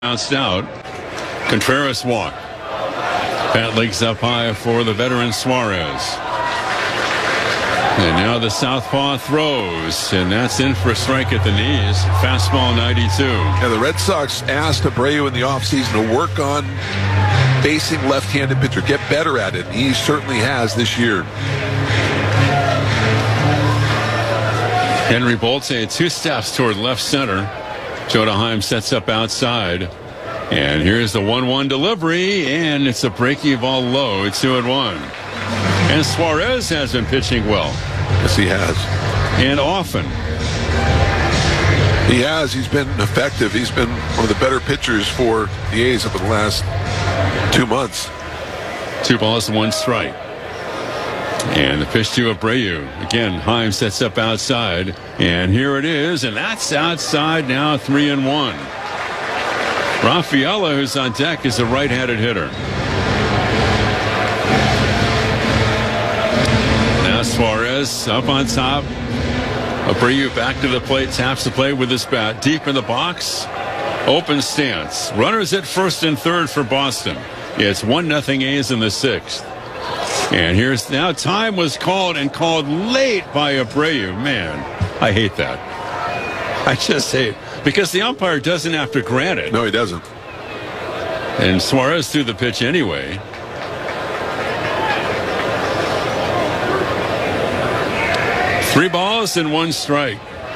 bounced out. Contreras walk. Bat legs up high for the veteran Suarez. And now the southpaw throws, and that's in for a strike at the knees. Fastball 92. Yeah, the Red Sox asked Abreu in the offseason to work on facing left-handed pitcher, get better at it. He certainly has this year. Henry Bolte 2 steps toward left center. Jonah Heim sets up outside. And here's the 1-1 delivery, and it's a breaky ball low. 2-1. And Suarez has been pitching well. Yes, he has. And often. He has. He's been effective. He's been one of the better pitchers for the A's over the last 2 months. 2 balls, 1 strike. And the pitch to Abreu. Again, Heim sets up outside. And here it is, and that's outside now, 3-1. Rafaela, who's on deck, is a right-handed hitter. Now Suarez up on top. Abreu back to the plate, taps the plate with his bat. Deep in the box. Open stance. Runners at first and third for Boston. It's 1-0 A's in the 6th. And here's now time was called and called late by Abreu. Man, I hate that. I just hate because the umpire doesn't have to grant it. No, he doesn't. And Suarez threw the pitch anyway. Three balls and 1 strike.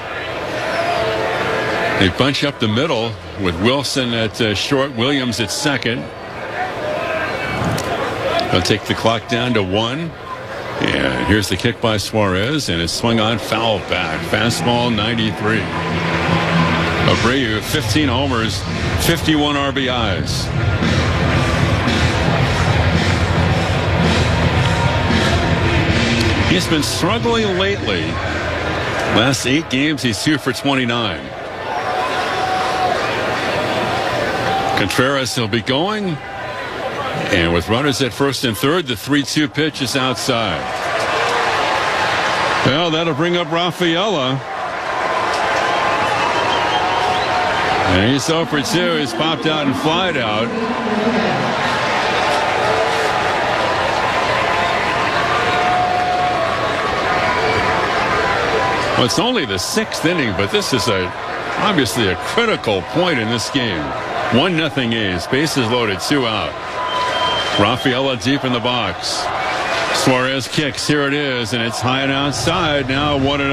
They bunch up the middle with Wilson at short, Williams at second. They'll take the clock down to 1. And here's the kick by Suarez, and it's swung on, foul back. Fastball 93. Abreu, 15 homers, 51 RBIs. He's been struggling lately. Last 8 games, he's 2 for 29. Contreras will be going. And with runners at first and third, the 3-2 pitch is outside. Well, that'll bring up Rafaela. And he's 0 for 2. He's popped out and flied out. Well, it's only the 6th inning, but this is obviously a critical point in this game. 1-0 A's. Bases loaded, 2 out. Rafaela deep in the box. Suarez kicks. Here it is, and it's high and outside. Now 1-0.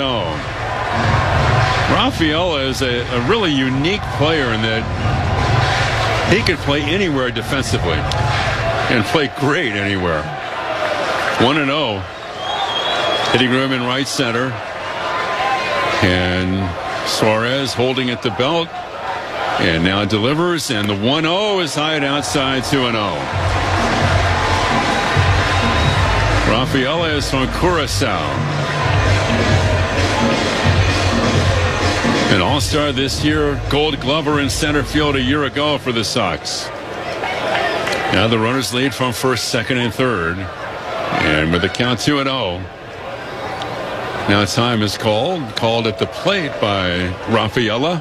Rafaela is a really unique player in that he can play anywhere defensively and play great anywhere. 1-0. Hitting room in right center. And Suarez holding at the belt. And now delivers, and the 1-0 is high and outside. 2-0. Rafaela is from Curacao. An all-star this year, Gold Glover in center field a year ago for the Sox. Now the runners lead from first, second, and third. And with the count 2-0. Now time is called at the plate by Rafaela.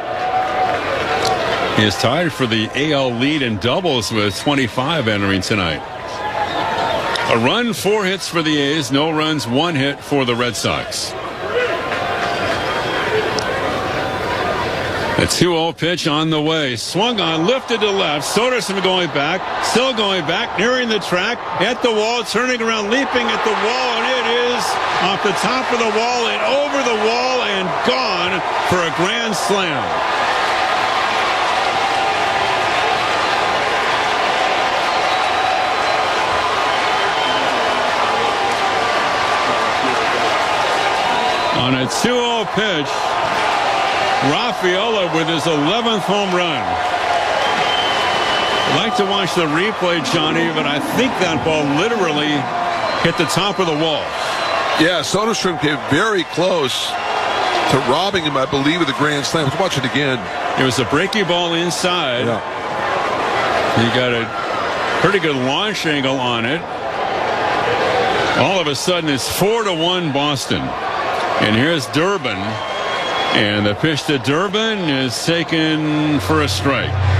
He is tied for the AL lead in doubles with 25 entering tonight. A run, 4 hits for the A's. No runs, 1 hit for the Red Sox. A 2-0 pitch on the way. Swung on, lifted to left. Soderson going back. Still going back. Nearing the track. At the wall. Turning around. Leaping at the wall. And it is off the top of the wall and over the wall and gone for a grand slam. On a 2-0 pitch, Rafaela with his 11th home run. I'd like to watch the replay, Johnny, but I think that ball literally hit the top of the wall. Yeah, Soderstrom came very close to robbing him, I believe, of the grand slam. Let's watch it again. It was a breaky ball inside. Yeah. He got a pretty good launch angle on it. All of a sudden, it's 4-1 Boston. And here's Durbin. And the pitch to Durbin is taken for a strike.